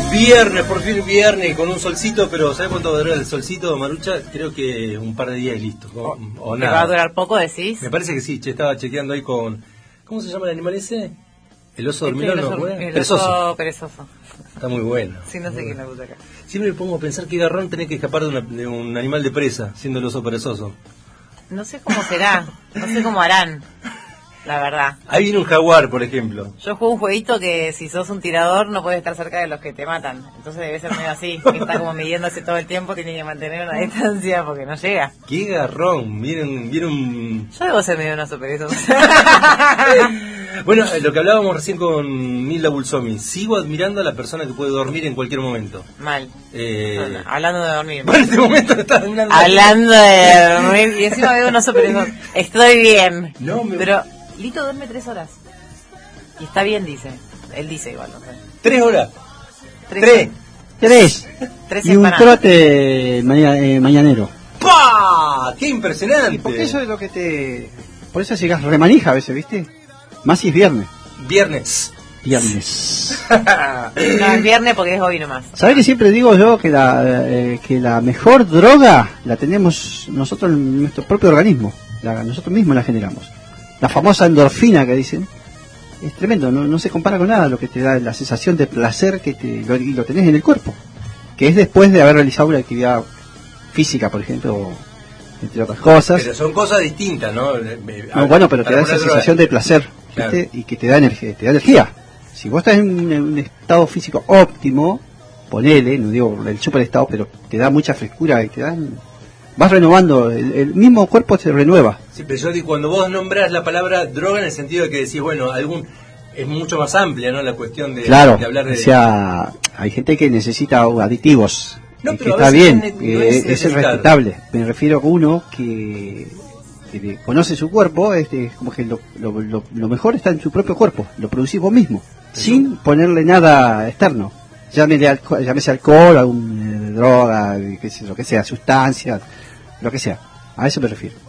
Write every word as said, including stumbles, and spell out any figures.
Viernes, por fin viernes, con un solcito, pero ¿sabes cuánto va a durar el solcito, Marucha? Creo que un par de días y listo. O, o nada. ¿Va a durar poco, decís? Me parece que sí, che, estaba chequeando ahí con... ¿Cómo se llama el animal ese? ¿El oso Este, dormilón? el oso, ¿No? el Perezoso. oso perezoso. Está muy bueno. Sí, no sé quién la puso acá. Siempre me pongo a pensar que garrón tenés que escapar de, una, de un animal de presa, siendo el oso perezoso. No sé cómo será, no sé cómo harán, la verdad. Ahí viene un jaguar, por ejemplo. Yo juego un jueguito que si sos un tirador no puedes estar cerca de los que te matan. Entonces debe ser medio así, que está como midiéndose todo el tiempo, tiene que mantener una distancia porque no llega. ¡Qué garrón! Viene, viene un... Yo debo ser medio un oso perezoso. Bueno, lo que hablábamos recién con Nilda Bulsomi, sigo admirando a la persona que puede dormir en cualquier momento. Mal. Eh... No, no, hablando de dormir. Bueno, en este momento estás hablando. Hablando de dormir, y encima veo un oso perezoso. Estoy bien. No, me... Pero Lito duerme tres horas. Y está bien, dice. Él dice igual, no sé. ¿Tres horas? Tres. Tres. Tres. Tres Y un empanadas. trote maña- eh, mañanero. ¡Pah! ¡Qué impresionante! Porque eso es lo que te... Por eso llegas remanija a veces, ¿viste? Más si es viernes. Viernes. Viernes. No, es viernes porque es hoy nomás. ¿Sabés que siempre digo yo que la, eh, que la mejor droga la tenemos nosotros en nuestro propio organismo? La, nosotros mismos la generamos. La famosa endorfina que dicen. Es tremendo, no, no se compara con nada lo que te da la sensación de placer que te, lo, y lo tenés en el cuerpo. Que es después de haber realizado una actividad física, por ejemplo, o, entre otras cosas. Pero son cosas distintas, ¿no? No, bueno, pero te da esa Para sensación de placer, Claro. ¿viste? Y que te da energía, te da energía. Si vos estás en un, en un estado físico óptimo, ponele, no digo el super estado, pero te da mucha frescura y te dan, vas renovando, el, el mismo cuerpo se renueva. Sí, pero yo digo, cuando vos nombrás la palabra droga en el sentido de que decís, bueno, algún es mucho más amplia, ¿no? La cuestión de, Claro, de hablar de... o sea, hay gente que necesita aditivos, No, y pero que a está veces bien, no es- no eh, es es necesitar. respetable. Me refiero a uno que, que conoce su cuerpo, este, es como que lo, lo, lo, lo mejor está en su propio cuerpo, lo producís vos mismo, sin ponerle nada externo. Llámele alco- llámese alcohol, algún, eh, droga, qué sé, lo que sea, sustancia, lo que sea. A eso me refiero.